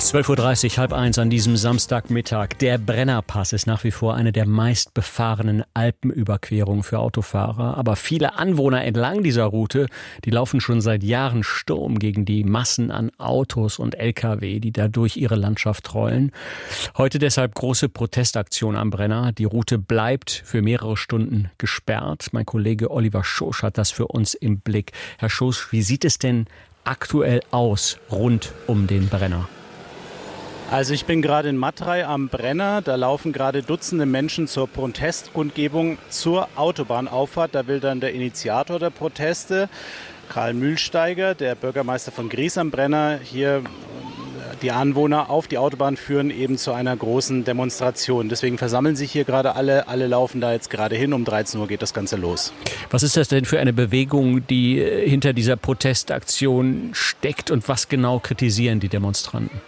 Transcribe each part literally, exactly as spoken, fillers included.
zwölf Uhr dreißig, halb eins an diesem Samstagmittag. Der Brennerpass ist nach wie vor eine der meistbefahrenen Alpenüberquerungen für Autofahrer. Aber viele Anwohner entlang dieser Route, die laufen schon seit Jahren Sturm gegen die Massen an Autos und L K W, die da durch ihre Landschaft rollen. Heute deshalb große Protestaktion am Brenner. Die Route bleibt für mehrere Stunden gesperrt. Mein Kollege Oliver Schosch hat das für uns im Blick. Herr Schosch, wie sieht es denn aktuell aus rund um den Brenner? Also ich bin gerade in Matrei am Brenner. Da laufen gerade Dutzende Menschen zur Protestkundgebung zur Autobahnauffahrt. Da will dann der Initiator der Proteste, Karl Mühlsteiger, der Bürgermeister von Gries am Brenner, hier die Anwohner auf die Autobahn führen, eben zu einer großen Demonstration. Deswegen versammeln sich hier gerade alle. Alle laufen da jetzt gerade hin. Um dreizehn Uhr geht das Ganze los. Was ist das denn für eine Bewegung, die hinter dieser Protestaktion steckt, und was genau kritisieren die Demonstranten?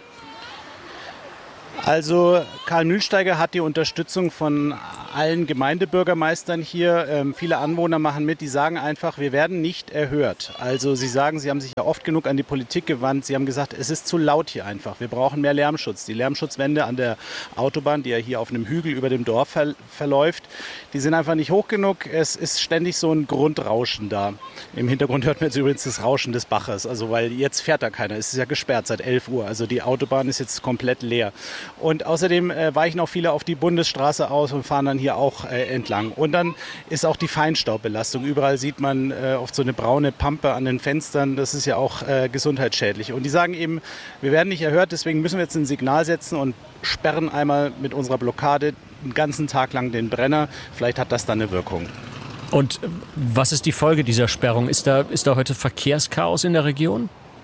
Also Karl Mühlsteiger hat die Unterstützung von allen Gemeindebürgermeistern hier. Ähm, viele Anwohner machen mit, die sagen einfach, wir werden nicht erhört. Also sie sagen, sie haben sich ja oft genug an die Politik gewandt. Sie haben gesagt, es ist zu laut hier einfach. Wir brauchen mehr Lärmschutz. Die Lärmschutzwände an der Autobahn, die ja hier auf einem Hügel über dem Dorf ver- verläuft, die sind einfach nicht hoch genug. Es ist ständig so ein Grundrauschen da. Im Hintergrund hört man jetzt übrigens das Rauschen des Baches. Also weil jetzt fährt da keiner. Es ist ja gesperrt seit elf Uhr. Also die Autobahn ist jetzt komplett leer. Und außerdem äh, weichen auch viele auf die Bundesstraße aus und fahren dann hier auch äh, entlang. Und dann ist auch die Feinstaubbelastung. Überall sieht man äh, oft so eine braune Pampe an den Fenstern. Das ist ja auch äh, gesundheitsschädlich. Und die sagen eben, wir werden nicht erhört, deswegen müssen wir jetzt ein Signal setzen und sperren einmal mit unserer Blockade den ganzen Tag lang den Brenner. Vielleicht hat das dann eine Wirkung. Und was ist die Folge dieser Sperrung? Ist da, ist da heute Verkehrschaos in der Region?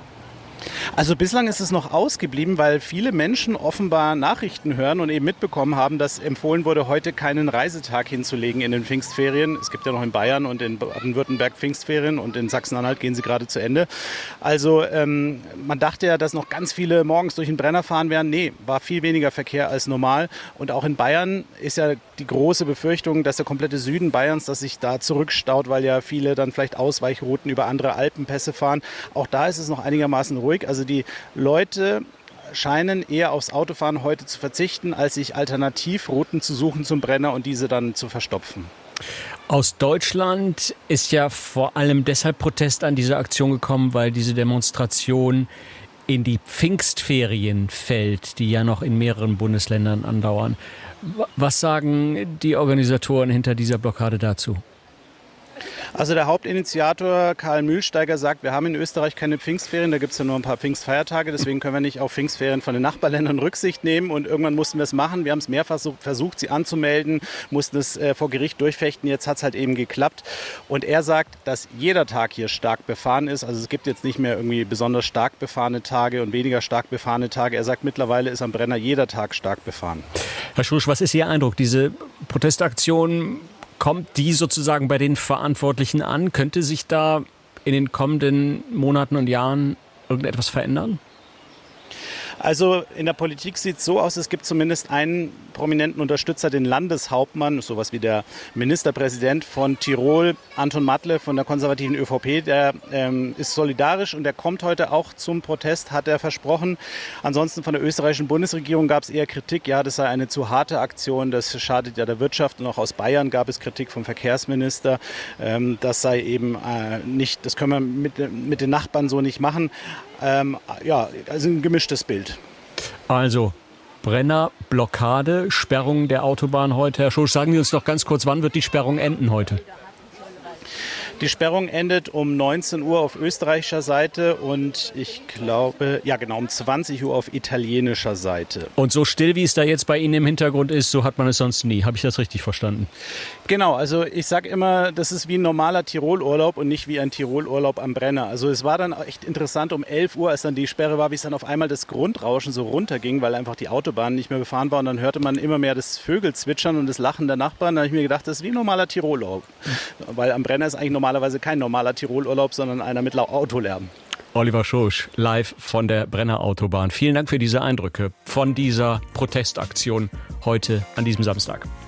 Also bislang ist es noch ausgeblieben, weil viele Menschen offenbar Nachrichten hören und eben mitbekommen haben, dass empfohlen wurde, heute keinen Reisetag hinzulegen in den Pfingstferien. Es gibt ja noch in Bayern und in Baden-Württemberg Pfingstferien und in Sachsen-Anhalt gehen sie gerade zu Ende. Also ähm, man dachte ja, dass noch ganz viele morgens durch den Brenner fahren werden. Nee, war viel weniger Verkehr als normal. Und auch in Bayern ist ja die große Befürchtung, dass der komplette Süden Bayerns, dass sich da zurückstaut, weil ja viele dann vielleicht Ausweichrouten über andere Alpenpässe fahren. Auch da ist es noch einigermaßen ruhig. Also die Leute scheinen eher aufs Autofahren heute zu verzichten, als sich Alternativrouten zu suchen zum Brenner und diese dann zu verstopfen. Aus Deutschland ist ja vor allem deshalb Protest an diese Aktion gekommen, weil diese Demonstration in die Pfingstferien fällt, die ja noch in mehreren Bundesländern andauern. Was sagen die Organisatoren hinter dieser Blockade dazu? Also der Hauptinitiator Karl Mühlsteiger sagt, wir haben in Österreich keine Pfingstferien, da gibt es ja nur ein paar Pfingstfeiertage, deswegen können wir nicht auf Pfingstferien von den Nachbarländern Rücksicht nehmen, und irgendwann mussten wir es machen. Wir haben es mehrfach versucht, sie anzumelden, mussten es äh, vor Gericht durchfechten, jetzt hat es halt eben geklappt. Und er sagt, dass jeder Tag hier stark befahren ist, also es gibt jetzt nicht mehr irgendwie besonders stark befahrene Tage und weniger stark befahrene Tage. Er sagt, mittlerweile ist am Brenner jeder Tag stark befahren. Herr Schosch, was ist Ihr Eindruck? Diese Protestaktion, kommt die sozusagen bei den Verantwortlichen an? Könnte sich da in den kommenden Monaten und Jahren irgendetwas verändern? Also in der Politik sieht es so aus, es gibt zumindest einen prominenten Unterstützer, den Landeshauptmann, sowas wie der Ministerpräsident von Tirol, Anton Matle von der konservativen Ö V P. Der ähm, ist solidarisch und der kommt heute auch zum Protest, hat er versprochen. Ansonsten von der österreichischen Bundesregierung gab es eher Kritik, ja, das sei eine zu harte Aktion, das schadet ja der Wirtschaft. Und auch aus Bayern gab es Kritik vom Verkehrsminister, ähm, das sei eben äh, nicht, das können wir mit, mit den Nachbarn so nicht machen. Ähm, ja, also ein gemischtes Bild. Also Brenner, Blockade, Sperrung der Autobahn heute. Herr Schosch, sagen Sie uns doch ganz kurz, wann wird die Sperrung enden heute? Die Sperrung endet um neunzehn Uhr auf österreichischer Seite und ich glaube, ja genau, um zwanzig Uhr auf italienischer Seite. Und so still, wie es da jetzt bei Ihnen im Hintergrund ist, so hat man es sonst nie. Habe ich das richtig verstanden? Genau, also ich sage immer, das ist wie ein normaler Tirolurlaub und nicht wie ein Tirolurlaub am Brenner. Also es war dann echt interessant um elf Uhr, als dann die Sperre war, wie es dann auf einmal das Grundrauschen so runterging, weil einfach die Autobahn nicht mehr befahren war, und dann hörte man immer mehr das Vögelzwitschern und das Lachen der Nachbarn. Da habe ich mir gedacht, das ist wie ein normaler Tirolurlaub, weil am Brenner ist eigentlich normalerweise kein normaler Tirolurlaub, sondern einer mit Autolärm. Oliver Schosch, live von der Brenner Autobahn. Vielen Dank für diese Eindrücke von dieser Protestaktion heute an diesem Samstag.